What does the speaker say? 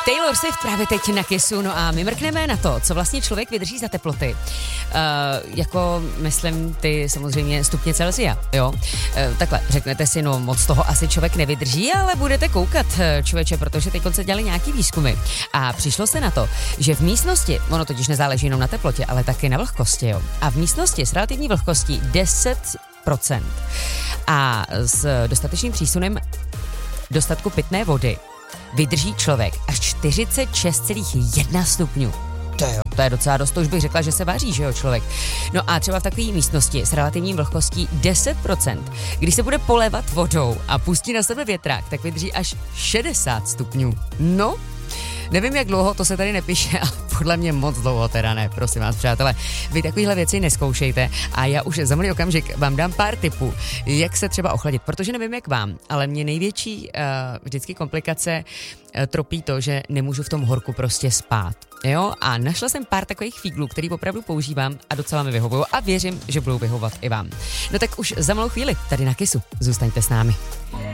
Taylor Swift právě teď na Kissu, no a my mrkneme na to, co vlastně člověk vydrží za teploty. Jako, myslím, ty samozřejmě stupně Celsia, jo. Takhle, řeknete si, no moc toho asi člověk nevydrží, ale budete koukat, člověče, protože teď se dělali nějaký výzkumy. A přišlo se na to, že v místnosti, ono totiž nezáleží jenom na teplotě, ale taky na vlhkosti, jo. A v místnosti s relativní vlhkostí 10% a s dostatečným přísunem dostatku pitné vody vydrží člověk až 46,1 stupňů. To je docela dost, to už bych řekla, že se vaří, že jo, člověk. No a třeba v takové místnosti s relativní vlhkostí 10%, když se bude polévat vodou a pustí na sebe větrák, tak vydrží až 60 stupňů. No, nevím, jak dlouho, to se tady nepíše, ale podle mě moc dlouho teda ne, prosím vás, přátelé. Vy takovéhle věci neskoušejte a já už za malý okamžik vám dám pár tipů, jak se třeba ochladit, protože nevím, jak vám, ale mě největší vždycky komplikace tropí to, že nemůžu v tom horku prostě spát. Jo, a našla jsem pár takových fíglů, který opravdu používám a docela mi vyhovují a věřím, že budou vyhovovat i vám. No tak už za malou chvíli tady na Kissu. Zůstaňte s námi.